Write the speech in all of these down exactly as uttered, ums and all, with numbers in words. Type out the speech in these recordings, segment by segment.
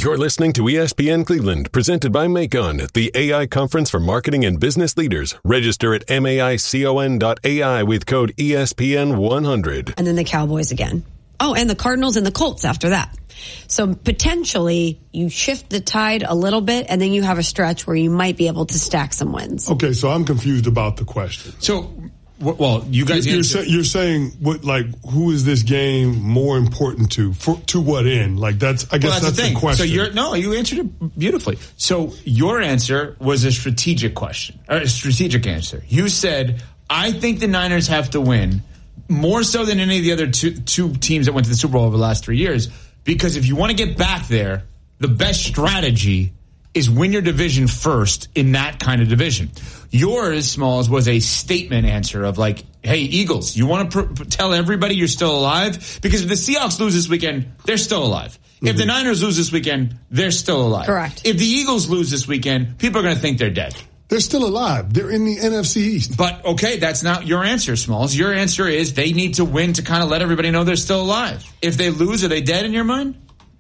You're listening to E S P N Cleveland, presented by Macon, the A I conference for marketing and business leaders. Register at maicon dot A I with code E S P N one hundred. And then the Cowboys again. Oh, and the Cardinals and the Colts after that. So potentially you shift the tide a little bit, and then you have a stretch where you might be able to stack some wins. Okay, so I'm confused about the question. So, well, you guys, you're, say, you're saying what? Like, who is this game more important to? For, to what end? Like, that's I guess well, that's, that's the, thing. the question. So you're no, you answered it beautifully. So your answer was a strategic question, or a strategic answer. You said, "I think the Niners have to win more so than any of the other two, two teams that went to the Super Bowl over the last three years, because if you want to get back there, the best strategy is win your division first in that kind of division." Yours, Smalls, was a statement answer of like, hey, Eagles, you want to pr- tell everybody you're still alive? Because if the Seahawks lose this weekend, they're still alive. Mm-hmm. If the Niners lose this weekend, they're still alive. Correct. If the Eagles lose this weekend, people are going to think they're dead. They're still alive. They're in the N F C East. But, okay, that's not your answer, Smalls. Your answer is they need to win to kind of let everybody know they're still alive. If they lose, are they dead in your mind?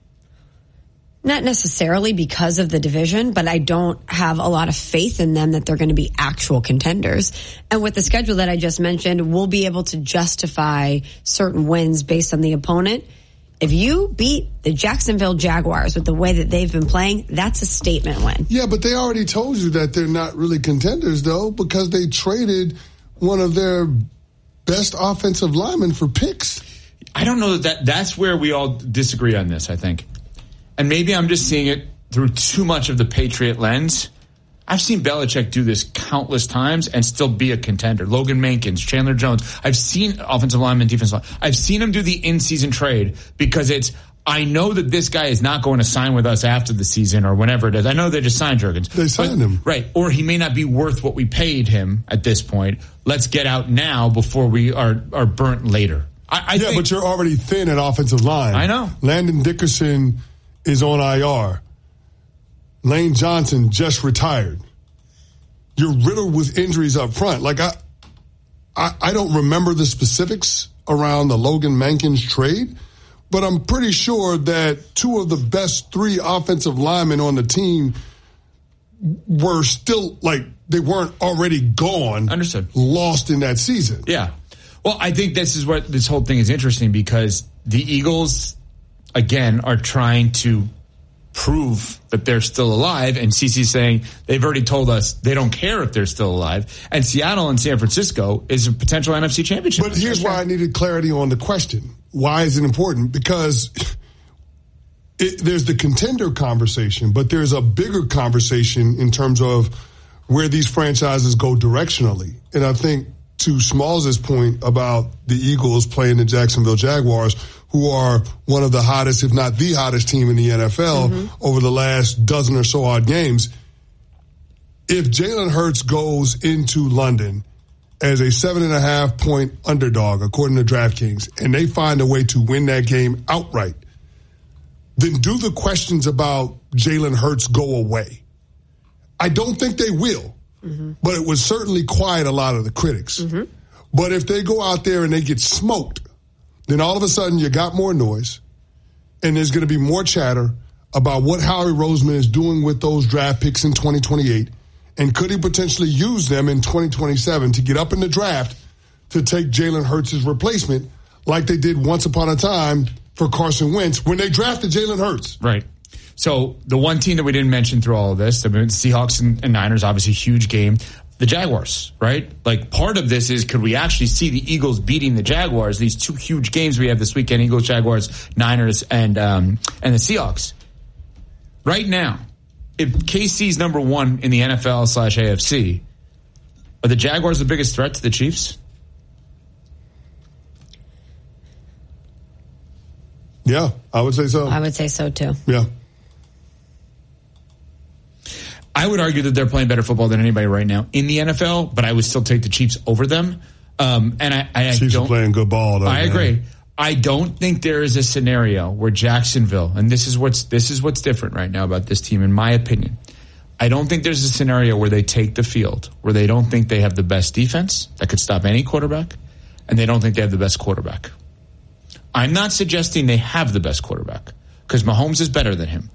Not necessarily because of the division, but I don't have a lot of faith in them that they're going to be actual contenders. And with the schedule that I just mentioned, we'll be able to justify certain wins based on the opponent. If you beat the Jacksonville Jaguars with the way that they've been playing, that's a statement win. Yeah, but they already told you that they're not really contenders, though, because they traded one of their best offensive linemen for picks. I don't know that, that that's where we all disagree on this, I think. And maybe I'm just seeing it through too much of the Patriot lens. I've seen Belichick do this countless times and still be a contender. Logan Mankins, Chandler Jones. I've seen offensive linemen, defensive linemen. I've seen him do the in-season trade because it's, I know that this guy is not going to sign with us after the season or whenever it is. I know they just signed Jurgens. They signed but, him. Right. Or he may not be worth what we paid him at this point. Let's get out now before we are, are burnt later. I, I yeah, think, but you're already thin at offensive line. I know. Landon Dickerson is on I R. Lane Johnson just retired. You're riddled with injuries up front. Like, I, I, I don't remember the specifics around the Logan Mankins trade, but I'm pretty sure that two of the best three offensive linemen on the team were still, like, they weren't already gone. Understood. Lost in that season. Yeah. Well, I think this is what this whole thing is interesting because the Eagles, again, are trying to prove that they're still alive, and CeCe's saying they've already told us they don't care if they're still alive. And Seattle and San Francisco is a potential N F C championship. But here's why I needed clarity on the question. Why is it important? Because it, there's the contender conversation, but there's a bigger conversation in terms of where these franchises go directionally. And I think to Smalls' point about the Eagles playing the Jacksonville Jaguars, who are one of the hottest, if not the hottest team in the N F L mm-hmm. over the last dozen or so odd games. If Jalen Hurts goes into London as a seven and a half point underdog, according to DraftKings, and they find a way to win that game outright, then do the questions about Jalen Hurts go away? I don't think they will, mm-hmm. but it would certainly quiet a lot of the critics. Mm-hmm. But if they go out there and they get smoked, then all of a sudden you got more noise, and there's going to be more chatter about what Howie Roseman is doing with those draft picks in twenty twenty-eight, and could he potentially use them in twenty twenty-seven to get up in the draft to take Jalen Hurts' replacement like they did once upon a time for Carson Wentz when they drafted Jalen Hurts. Right. So the one team that we didn't mention through all of this, I mean, the Seahawks and, and Niners, obviously huge game. The Jaguars, right? Like, part of this is, could we actually see the Eagles beating the Jaguars? These two huge games we have this weekend, Eagles, Jaguars, Niners, and um, and the Seahawks. Right now, if K C's number one in the N F L slash A F C, are the Jaguars the biggest threat to the Chiefs? Yeah, I would say so. I would say so, too. Yeah. I would argue that they're playing better football than anybody right now in the N F L, but I would still take the Chiefs over them. Um, and I, I Chiefs don't, are playing good ball, though. I man. agree. I don't think there is a scenario where Jacksonville, and this is what's this is what's different right now about this team, in my opinion. I don't think there's a scenario where they take the field, where they don't think they have the best defense that could stop any quarterback, and they don't think they have the best quarterback. I'm not suggesting they have the best quarterback, because Mahomes is better than him.